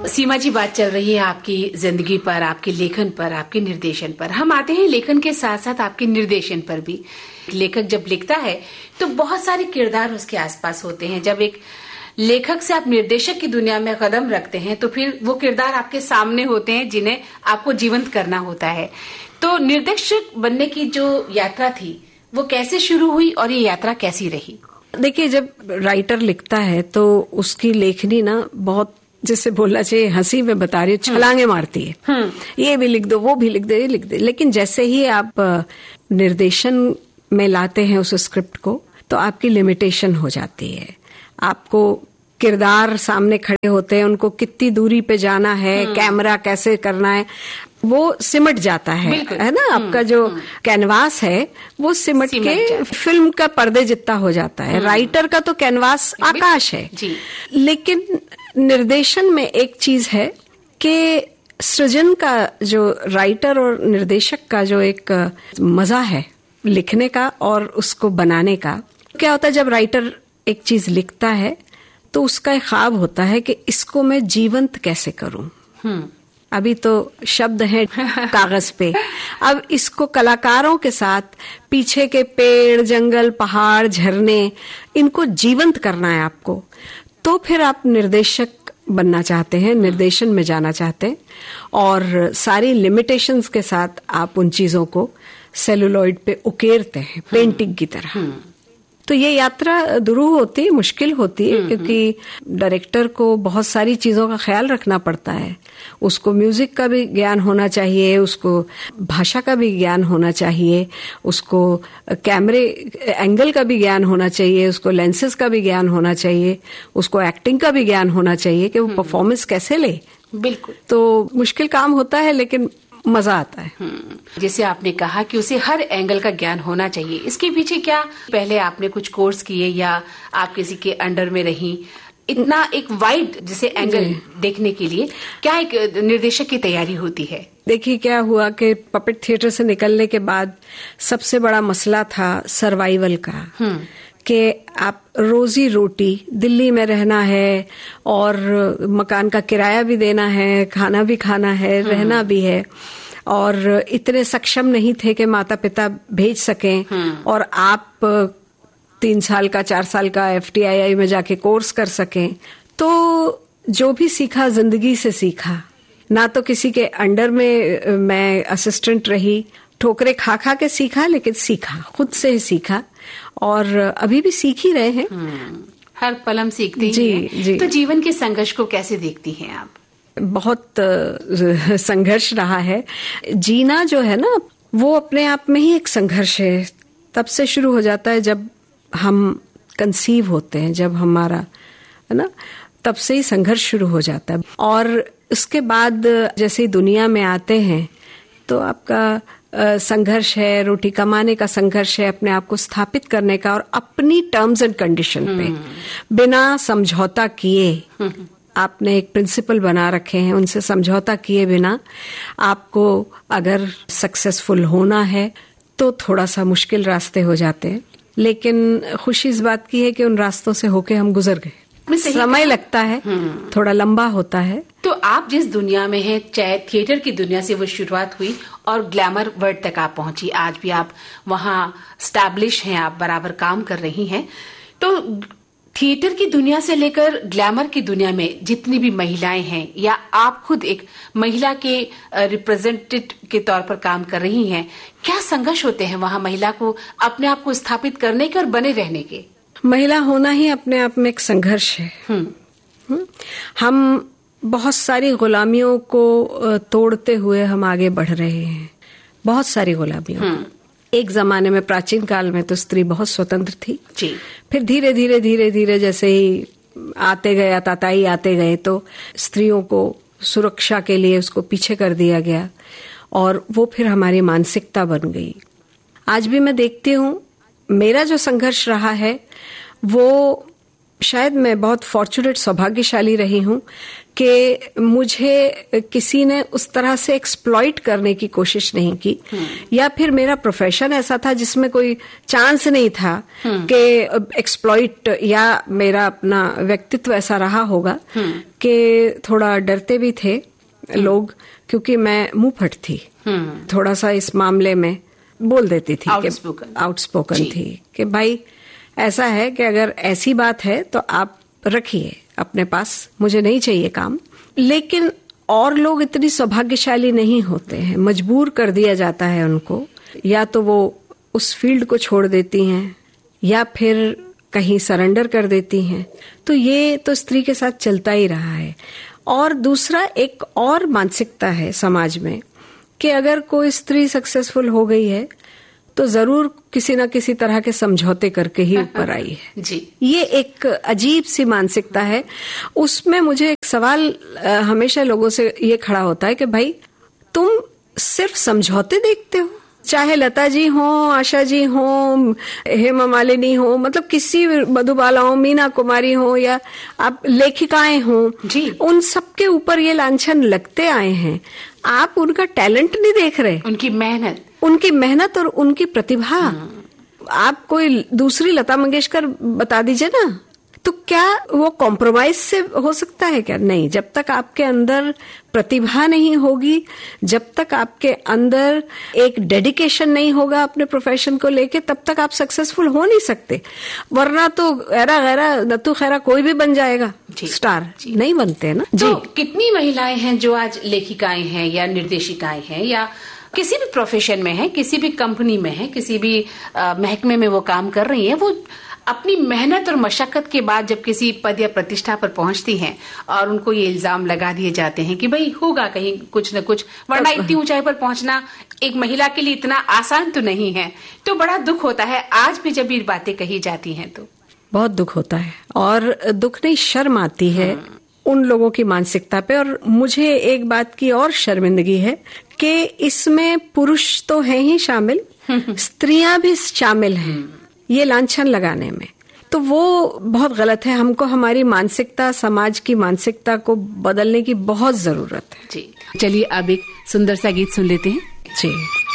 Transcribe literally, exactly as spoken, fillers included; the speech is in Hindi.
सीमा जी, बात चल रही है आपकी जिंदगी पर, आपके लेखन पर, आपके निर्देशन पर। हम आते हैं लेखन के साथ साथ आपके निर्देशन पर भी। लेखक जब लिखता है तो बहुत सारे किरदार उसके आसपास होते हैं। जब एक लेखक से आप निर्देशक की दुनिया में कदम रखते हैं तो फिर वो किरदार आपके सामने होते हैं जिन्हें आपको जीवंत करना होता है। तो निर्देशक बनने की जो यात्रा थी वो कैसे शुरू हुई और ये यात्रा कैसी रही? देखिए, जब राइटर लिखता है तो उसकी लेखनी ना बहुत, जैसे बोलना चाहिए, हंसी में बता रही हूँ, छलांगे मारती है। ये भी लिख दो, वो भी लिख दो, ये लिख दो। लेकिन जैसे ही आप निर्देशन में लाते हैं उस स्क्रिप्ट को तो आपकी लिमिटेशन हो जाती है। आपको किरदार सामने खड़े होते हैं, उनको कितनी दूरी पे जाना है, कैमरा कैसे करना है, वो सिमट जाता है, है ना। आपका जो कैनवास है वो सिमट, सिमट के फिल्म का पर्दे जितना हो जाता है। राइटर का तो कैनवास आकाश है जी। लेकिन निर्देशन में एक चीज है कि सृजन का, जो राइटर और निर्देशक का जो एक मजा है लिखने का और उसको बनाने का, क्या होता है जब राइटर एक चीज लिखता है तो उसका एक ख्वाब होता है कि इसको मैं जीवंत कैसे करूं। अभी तो शब्द हैं कागज पे, अब इसको कलाकारों के साथ पीछे के पेड़, जंगल, पहाड़, झरने, इनको जीवंत करना है आपको। तो फिर आप निर्देशक बनना चाहते हैं, निर्देशन में जाना चाहते हैं और सारी लिमिटेशंस के साथ आप उन चीजों को सेलुलॉइड पे उकेरते हैं पेंटिंग की तरह। तो ये यात्रा दुरूह होती है, मुश्किल होती है, क्योंकि डायरेक्टर को बहुत सारी चीजों का ख्याल रखना पड़ता है। उसको म्यूजिक का भी ज्ञान होना चाहिए, उसको भाषा का भी ज्ञान होना चाहिए, उसको कैमरे एंगल का भी ज्ञान होना चाहिए, उसको लेंसेज का भी ज्ञान होना चाहिए, उसको एक्टिंग का भी ज्ञान होना चाहिए कि वो परफॉर्मेंस कैसे ले। बिल्कुल। तो मुश्किल काम होता है लेकिन मजा आता है। जैसे आपने कहा कि उसे हर एंगल का ज्ञान होना चाहिए, इसके पीछे क्या पहले आपने कुछ कोर्स किए या आप किसी के अंडर में रही? इतना एक वाइड जैसे एंगल देखने के लिए क्या एक निर्देशक की तैयारी होती है? देखिए, क्या हुआ कि पपेट थिएटर से निकलने के बाद सबसे बड़ा मसला था सर्वाइवल का, कि आप रोजी रोटी, दिल्ली में रहना है और मकान का किराया भी देना है, खाना भी खाना है, रहना भी है, और इतने सक्षम नहीं थे कि माता पिता भेज सकें और आप तीन साल का, चार साल का एफ टी आई आई में जाके कोर्स कर सकें। तो जो भी सीखा जिंदगी से सीखा, ना तो किसी के अंडर में मैं असिस्टेंट रही, ठोकरे खा खा के सीखा, लेकिन सीखा, खुद से ही सीखा और अभी भी सीख ही रहे हैं। हर पल हम सीखते ही हैं। जी। तो जीवन के संघर्ष को कैसे देखती हैं आप? बहुत संघर्ष रहा है। जीना जो है ना, वो अपने आप में ही एक संघर्ष है। तब से शुरू हो जाता है जब हम कंसीव होते हैं, जब हमारा, है ना, तब से ही संघर्ष शुरू हो जाता है। और उसके बाद जैसे ही दुनिया में आते हैं तो आपका संघर्ष है, रोटी कमाने का संघर्ष है, अपने आप को स्थापित करने का, और अपनी टर्म्स एंड कंडीशन पे बिना समझौता किए आपने एक प्रिंसिपल बना रखे हैं, उनसे समझौता किए बिना आपको अगर सक्सेसफुल होना है तो थोड़ा सा मुश्किल रास्ते हो जाते हैं। लेकिन खुशी इस बात की है कि उन रास्तों से होके हम गुजर गए। समय लगता है, थोड़ा लंबा होता है। तो आप जिस दुनिया में हैं, चाहे थिएटर की दुनिया से वो शुरुआत हुई और ग्लैमर वर्ल्ड तक आप पहुंची, आज भी आप वहां स्टैब्लिश हैं, आप बराबर काम कर रही हैं। तो थिएटर की दुनिया से लेकर ग्लैमर की दुनिया में जितनी भी महिलाएं हैं, या आप खुद एक महिला के रिप्रेजेंटेटिव के तौर पर काम कर रही हैं, क्या संघर्ष होते हैं वहां महिला को अपने आप को स्थापित करने के और बने रहने के? महिला होना ही अपने आप में एक संघर्ष है। हुँ? हम बहुत सारी गुलामियों को तोड़ते हुए हम आगे बढ़ रहे हैं, बहुत सारी गुलामियों। एक जमाने में, प्राचीन काल में तो स्त्री बहुत स्वतंत्र थी जी। फिर धीरे धीरे धीरे धीरे जैसे ही आते गए, ताताई आते गए, तो स्त्रियों को सुरक्षा के लिए उसको पीछे कर दिया गया और वो फिर हमारी मानसिकता बन गई। आज भी मैं देखती हूँ, मेरा जो संघर्ष रहा है वो शायद मैं बहुत फॉर्चुनेट, सौभाग्यशाली रही हूं कि मुझे किसी ने उस तरह से एक्सप्लॉइट करने की कोशिश नहीं की, या फिर मेरा प्रोफेशन ऐसा था जिसमें कोई चांस नहीं था कि एक्सप्लॉइट, या मेरा अपना व्यक्तित्व ऐसा रहा होगा कि थोड़ा डरते भी थे लोग, क्योंकि मैं मुंह फट थी, थोड़ा सा इस मामले में बोल देती थी, आउटस्पोकन थी कि भाई ऐसा है कि अगर ऐसी बात है तो आप रखिए अपने पास, मुझे नहीं चाहिए काम। लेकिन और लोग इतनी सौभाग्यशाली नहीं होते हैं, मजबूर कर दिया जाता है उनको, या तो वो उस फील्ड को छोड़ देती हैं या फिर कहीं सरेंडर कर देती हैं। तो ये तो स्त्री के साथ चलता ही रहा है। और दूसरा एक और मानसिकता है समाज में कि अगर कोई स्त्री सक्सेसफुल हो गई है तो जरूर किसी ना किसी तरह के समझौते करके ही ऊपर आई है। जी, ये एक अजीब सी मानसिकता है। उसमें मुझे एक सवाल हमेशा लोगों से ये खड़ा होता है कि भाई तुम सिर्फ समझौते देखते हो, चाहे लता जी हो, आशा जी हो, हेमा मालिनी हो, मतलब किसी मधुबाला हो, मीना कुमारी हो, या आप लेखिकाएं हो जी, उन सबके ऊपर ये लांछन लगते आए हैं। आप उनका टैलेंट नहीं देख रहे, उनकी मेहनत उनकी मेहनत और उनकी प्रतिभा। आप कोई दूसरी लता मंगेशकर बता दीजिए ना, तो क्या वो कॉम्प्रोमाइज से हो सकता है क्या? नहीं। जब तक आपके अंदर प्रतिभा नहीं होगी, जब तक आपके अंदर एक डेडिकेशन नहीं होगा अपने प्रोफेशन को लेके, तब तक आप सक्सेसफुल हो नहीं सकते। वरना तो गैरा गैरा नत्थू खैरा कोई भी बन जाएगा स्टार, नहीं बनते ना। तो कितनी महिलाएं हैं जो आज लेखिकाएं हैं या निर्देशिकाएं हैं या किसी भी प्रोफेशन में है, किसी भी कंपनी में है, किसी भी महकमे में वो काम कर रही है, वो अपनी मेहनत और मशक्कत के बाद जब किसी पद या प्रतिष्ठा पर पहुंचती हैं और उनको ये इल्जाम लगा दिए जाते हैं कि भाई होगा कहीं कुछ न कुछ, वरना इतनी ऊंचाई पर पहुंचना एक महिला के लिए इतना आसान तो नहीं है। तो बड़ा दुख होता है आज भी जब ये बातें कही जाती हैं, तो बहुत दुख होता है। और दुख नहीं, शर्म आती है उन लोगों की मानसिकता पे। और मुझे एक बात की और शर्मिंदगी है कि इसमें पुरुष तो हैं ही शामिल, स्त्रियां भी शामिल हैं ये लांछन लगाने में। तो वो बहुत गलत है। हमको हमारी मानसिकता, समाज की मानसिकता को बदलने की बहुत जरूरत है। जी, चलिए अब एक सुंदर सा गीत सुन लेते हैं। जी।